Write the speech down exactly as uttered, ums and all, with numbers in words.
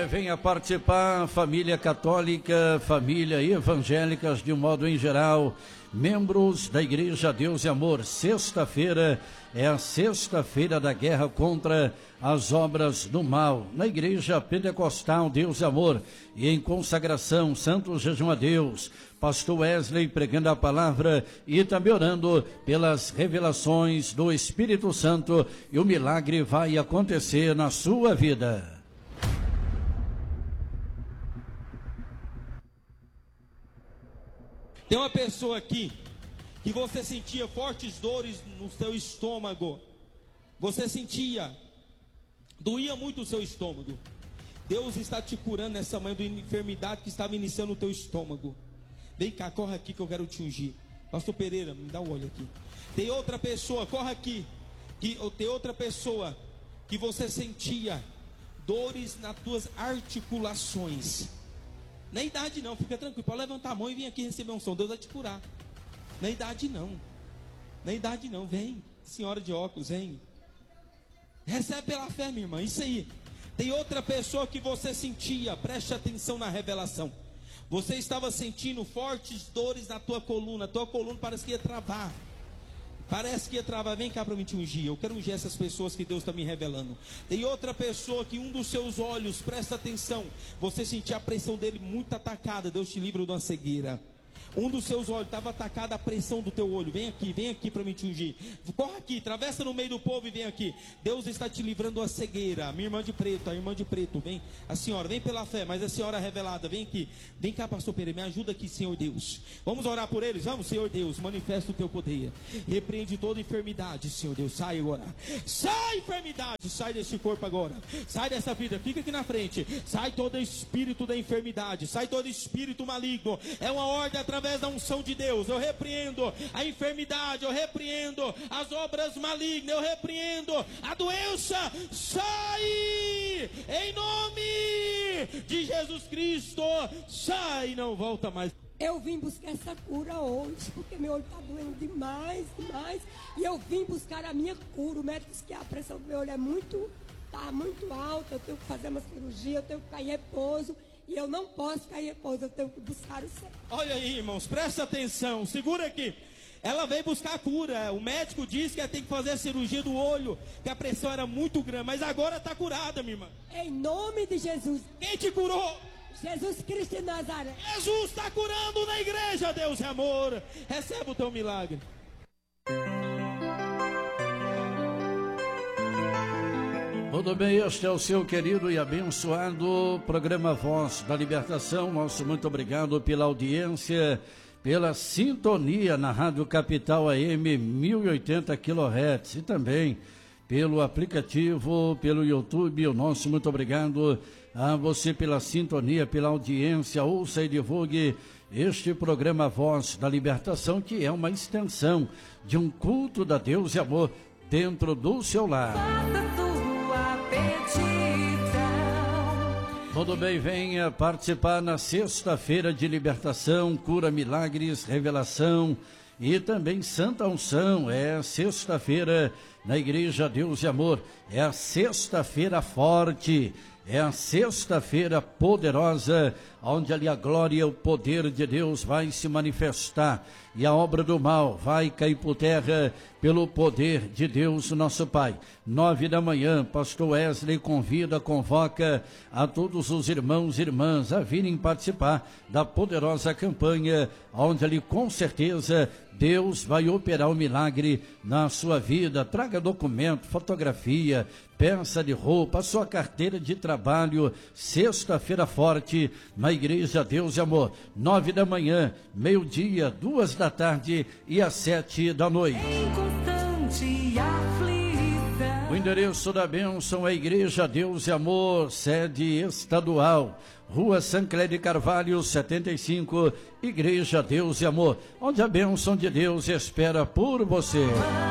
É, venha participar, família católica, família evangélicas de um modo em geral, membros da Igreja Deus e Amor. Sexta-feira é a sexta-feira da guerra contra as obras do mal. Na Igreja Pentecostal Deus e Amor e em consagração, santo jejum a Deus, pastor Wesley pregando a palavra e também orando pelas revelações do Espírito Santo, e o milagre vai acontecer na sua vida. Tem uma pessoa aqui que você sentia fortes dores no seu estômago. Você sentia, doía muito o seu estômago. Deus está te curando nessa manhã da enfermidade que estava iniciando o teu estômago. Vem cá, corre aqui que eu quero te ungir. Pastor Pereira, me dá um olho aqui. Tem outra pessoa, corre aqui. Que, tem outra pessoa que você sentia dores nas tuas articulações. Na idade não, fica tranquilo, pode levantar a mão e vir aqui receber um som, Deus vai te curar. Na idade não, na idade não, vem, senhora de óculos, vem. Recebe pela fé, minha irmã, isso aí. Tem outra pessoa que você sentia, preste atenção na revelação. Você estava sentindo fortes dores na tua coluna, a tua coluna parece que ia travar. Parece que ia travar, vem cá para mim te ungir. Eu quero ungir essas pessoas que Deus está me revelando. Tem outra pessoa que um dos seus olhos, presta atenção, você sentia a pressão dele muito atacada. Deus te livra de uma cegueira. Um dos seus olhos estava atacada a pressão do teu olho. Vem aqui, vem aqui para me te ungir. Corre aqui, atravessa no meio do povo e vem aqui. Deus está te livrando da cegueira. Minha irmã de preto, a irmã de preto, vem. A senhora, vem pela fé, mas a senhora revelada, vem aqui. Vem cá, pastor Pereira, me ajuda aqui, Senhor Deus. Vamos orar por eles? Vamos, Senhor Deus, manifesta o teu poder. Repreende toda enfermidade, Senhor Deus. Sai agora. Sai enfermidade, sai desse corpo agora. Sai dessa vida, fica aqui na frente. Sai todo espírito da enfermidade. Sai todo espírito maligno. É uma ordem através da unção de Deus. Eu repreendo a enfermidade, eu repreendo as obras malignas, eu repreendo a doença. Sai em nome de Jesus Cristo. Sai e não volta mais. Eu vim buscar essa cura hoje, porque meu olho está doendo demais, demais. E eu vim buscar a minha cura. O médico disse que a pressão do meu olho é muito, tá muito alta. Eu tenho que fazer uma cirurgia, eu tenho que ficar em repouso. E eu não posso ficar em repouso, eu tenho que buscar o céu. Olha aí, irmãos, presta atenção, segura aqui. Ela veio buscar a cura. O médico disse que ela tem que fazer a cirurgia do olho, que a pressão era muito grande, mas agora está curada, minha irmã. Em nome de Jesus. Quem te curou? Jesus Cristo de Nazaré. Jesus está curando na igreja, Deus é amor. Receba o teu milagre. Tudo bem, este é o seu querido e abençoado programa Voz da Libertação. Nosso muito obrigado pela audiência, pela sintonia na Rádio Capital A M mil e oitenta quilohertz e também pelo aplicativo, pelo YouTube. O nosso muito obrigado a você pela sintonia, pela audiência. Ouça e divulgue este programa Voz da Libertação, que é uma extensão de um culto da Deus e Amor dentro do seu lar. Tudo bem, venha participar na sexta-feira de libertação, cura, milagres, revelação e também Santa Unção. É sexta-feira na Igreja Deus e Amor, é a sexta-feira forte, é a sexta-feira poderosa, onde ali a glória e o poder de Deus vai se manifestar e a obra do mal vai cair por terra pelo poder de Deus, nosso Pai. Nove da manhã, pastor Wesley convida, convoca a todos os irmãos e irmãs a virem participar da poderosa campanha, onde ali com certeza Deus vai operar o milagre na sua vida. Traga documento, fotografia, peça de roupa, a sua carteira de trabalho. Sexta-feira forte na Igreja Deus e Amor, nove da manhã, meio-dia, duas da tarde e às sete da noite. O endereço da bênção é Igreja Deus e Amor, sede estadual, Rua Sancler de Carvalho, setenta e cinco, Igreja Deus e Amor, onde a bênção de Deus espera por você.